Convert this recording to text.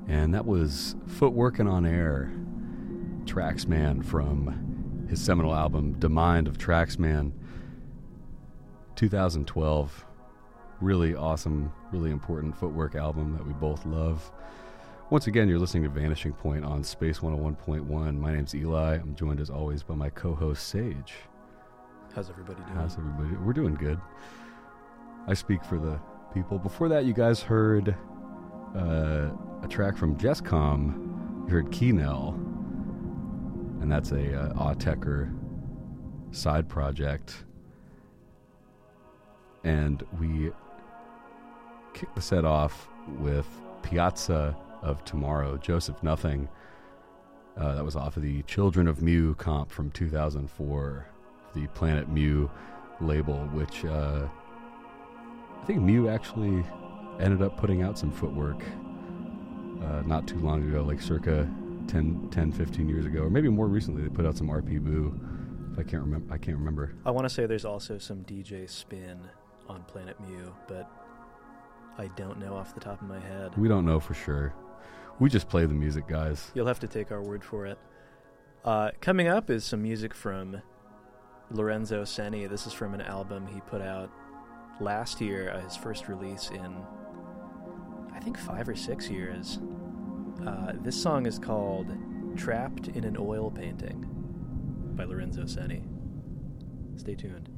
And that was Footworkin' on Air, Traxman from his seminal album, The Mind of Traxman, 2012. Really awesome, really important footwork album that we both love. Once again, you're listening to Vanishing Point on Space 101.1. My name's Eli. I'm joined as always by my co-host, Sage. How's everybody doing? We're doing good. I speak for the people. Before that, you guys heard a track from Jesscom. You heard Keenel, and that's a Autechre side project. And we kicked the set off with Piazza of Tomorrow, Joseph Nothing. That was off of the Children of Mew comp from 2004, the Planet Mew label, which I think Mew actually ended up putting out some footwork not too long ago, like circa 10, 15 years ago, or maybe more recently. They put out some RP Boo. I can't remember. I want to say there's also some DJ Spin on Planet Mew, but I don't know off the top of my head. We don't know for sure. We just play the music, guys. You'll have to take our word for it. Coming up is some music from Lorenzo Senni. This is from an album he put out last year, his first release in, I think, 5 or 6 years. This song is called Trapped in an Oil Painting by Lorenzo Senni. Stay tuned.